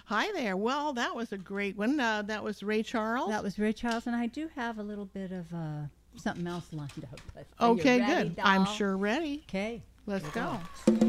Hi there. Well, that was a great one. That was Ray Charles. That was Ray Charles, and I do have a little bit of something else lined up. But Okay, are you ready, good. doll? I'm sure ready. Okay. Let's Here we go.